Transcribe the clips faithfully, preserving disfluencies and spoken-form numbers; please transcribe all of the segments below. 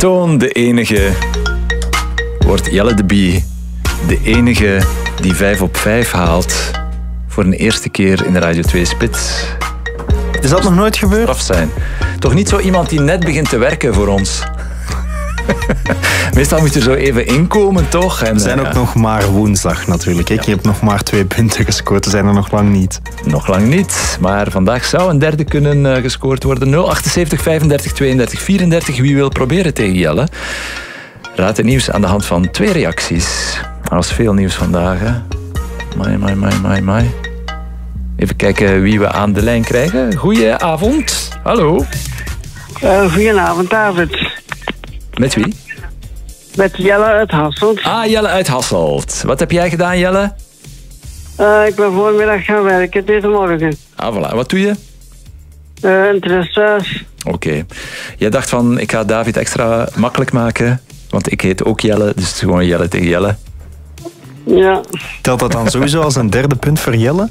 Toon, de enige, wordt Jelle de Bie de enige die vijf op vijf haalt voor een eerste keer in de Radio twee Spits. Is dat nog nooit gebeurd? Straf zijn. Toch niet zo iemand die net begint te werken voor ons. Meestal moet je er zo even inkomen, toch? En, we zijn uh, ook nog maar woensdag natuurlijk. Ja. Je hebt nog maar twee punten gescoord. We zijn er nog lang niet. Nog lang niet. Maar vandaag zou een derde kunnen uh, gescoord worden. nul achtenzeventig vijfendertig tweeëndertig vierendertig. Wie wil proberen tegen Jelle? Raad het nieuws aan de hand van twee reacties. Er was veel nieuws vandaag, hè? Mai, mai, mai, mai, mai. Even kijken wie we aan de lijn krijgen. Goedenavond. Hallo. Uh, goedenavond, David. Met wie? Met Jelle uit Hasselt. Ah, Jelle uit Hasselt. Wat heb jij gedaan, Jelle? Uh, ik ben voormiddag gaan werken, deze morgen. Ah, voilà. Wat doe je? Uh, in het resthuis. Oké. Okay. Jij dacht van, ik ga David extra makkelijk maken, want ik heet ook Jelle, dus het is gewoon Jelle tegen Jelle. Ja. Telt dat dan sowieso als een derde punt voor Jelle?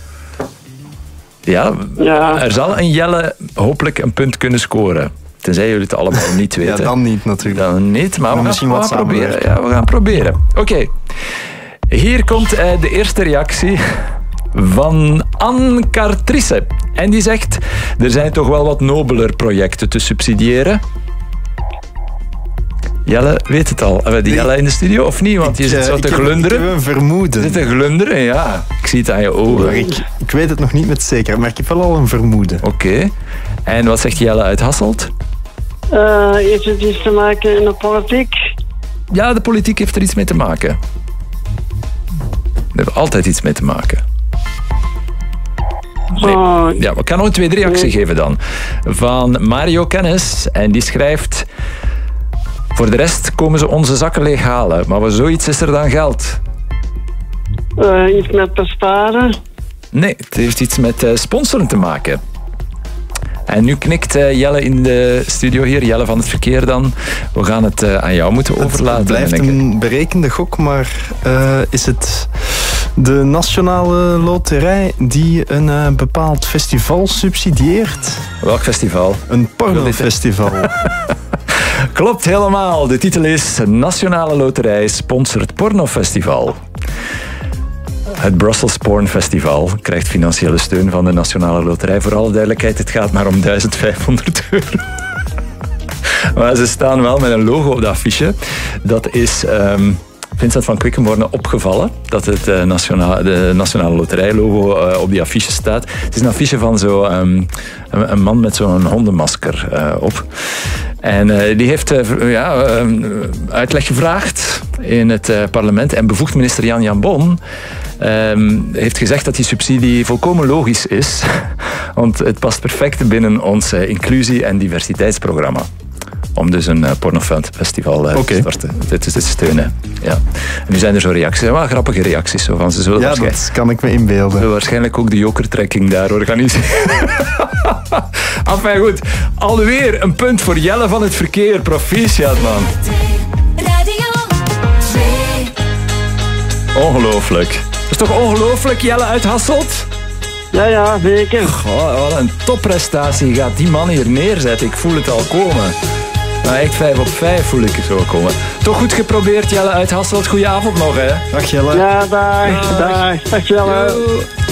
Ja, ja, er zal een Jelle hopelijk een punt kunnen scoren. Tenzij jullie het allemaal niet weten. Ja, dan niet natuurlijk. Dan niet, maar, maar we misschien gaan, wat we gaan proberen. samenwerken. Ja, we gaan proberen. Oké. Okay. Hier komt uh, de eerste reactie van Anne Cartrice. En die zegt, er zijn toch wel wat nobeler projecten te subsidiëren. Jelle weet het al. Hebben we die Jelle in de studio of niet? Want je ik, zit zo te ik glunderen. Ik heb een vermoeden. Je zit te glunderen, ja. Ik zie het aan je ogen. Ik, ik weet het nog niet met zekerheid, maar ik heb wel al een vermoeden. Oké. Okay. En wat zegt Jelle uit Hasselt? Uh, heeft het iets te maken in de politiek? Ja, de politiek heeft er iets mee te maken. Er heeft altijd iets mee te maken. Nee. Oh. Ja, we kunnen nog een tweede reactie nee. geven dan. Van Mario Kennis. En die schrijft... Voor de rest komen ze onze zakken leeg halen. Maar voor zoiets is er dan geld. Uh, iets met besparen? Nee, het heeft iets met uh, sponsoren te maken. En nu knikt uh, Jelle in de studio hier. Jelle van het verkeer dan. We gaan het uh, aan jou moeten overlaten. Het blijft een berekende gok, maar uh, is het de Nationale Loterij die een uh, bepaald festival subsidieert? Welk festival? Een pornofestival. Klopt helemaal. De titel is Nationale Loterij sponsort pornofestival. Het Brussels Porn Festival krijgt financiële steun van de Nationale Loterij. Voor alle duidelijkheid, het gaat maar om duizend vijfhonderd euro. Maar ze staan wel met een logo op de affiche. Dat is um, Vincent van Quickenborne opgevallen. Dat het uh, nationale, de Nationale Loterij logo uh, op die affiche staat. Het is een affiche van zo, um, een, een man met zo'n hondenmasker uh, op. En uh, die heeft uh, ja, uh, uitleg gevraagd in het uh, parlement. En bevoegd minister Jan Jan Bon um, heeft gezegd dat die subsidie volkomen logisch is. Want het past perfect binnen ons uh, inclusie- en diversiteitsprogramma. Om dus een uh, pornofestival uh, okay. te starten. Dit is te steunen. Ja. En nu zijn er zo reacties, wel grappige reacties. Zo van, ze zullen ja, dat kan ik me inbeelden. Ze zullen waarschijnlijk ook de jokertrekking daar organiseren. Enfin goed, alweer een punt voor Jelle van het verkeer. Proficiat, man. Ongelooflijk. Dat is toch ongelooflijk, Jelle uit Hasselt? Ja, ja, zeker. Goh, wat een topprestatie gaat die man hier neerzetten. Ik voel het al komen. Nou, echt vijf op vijf voel ik het zo komen. Toch goed geprobeerd, Jelle uit Hasselt. Goedenavond nog, hè. Dag, Jelle. Ja, dag. Dag, dag Jelle. Yo.